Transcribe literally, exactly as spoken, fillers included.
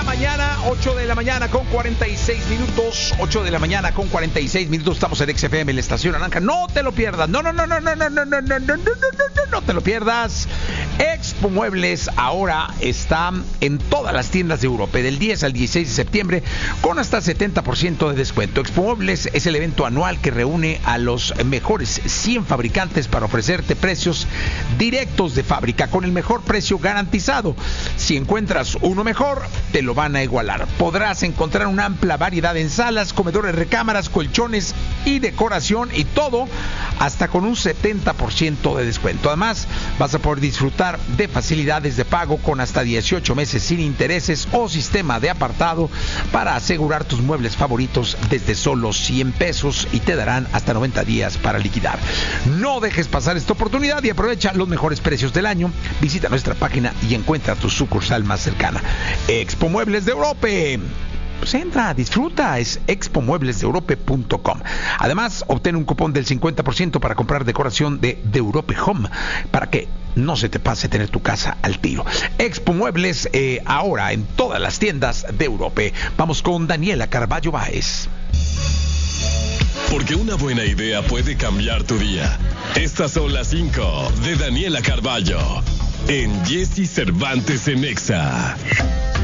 mañana, ocho de la mañana con cuarenta y seis minutos. ocho de la mañana con cuarenta y seis minutos. Estamos en X F M, la estación naranja. No te lo pierdas. No, no, no, no, no, no, no, no, no, no, no, no, no, no te lo pierdas. Expo Muebles ahora está en todas las tiendas de Europa, del diez al dieciséis de septiembre, con hasta setenta por ciento de descuento. Expo Muebles es el evento anual que reúne a los mejores cien fabricantes para ofrecerte precios directos de fábrica con el mejor precio garantizado. Si encuentras uno mejor, te lo van a igualar. Podrás encontrar una amplia variedad en salas, comedores, recámaras, colchones y decoración, y todo hasta con un setenta por ciento de descuento. Además, vas a poder disfrutar de facilidades de pago con hasta dieciocho meses sin intereses o sistema de apartado para asegurar tus muebles favoritos desde solo cien pesos, y te darán hasta noventa días para liquidar. No dejes pasar esta oportunidad y aprovecha los mejores precios del año. Visita nuestra página y encuentra tu sucursal más cercana. Expo Muebles de Europa. Pues entra, disfruta, es expo muebles de europa punto com. Además, obtén un cupón del cincuenta por ciento para comprar decoración de The Europe Home, para que no se te pase tener tu casa al tiro. Expo Muebles, eh, ahora en todas las tiendas de Europa. Vamos con Daniela Carballo Báez. Porque una buena idea puede cambiar tu día. Estas son las cinco de Daniela Carballo en Jesse Cervantes en Exa.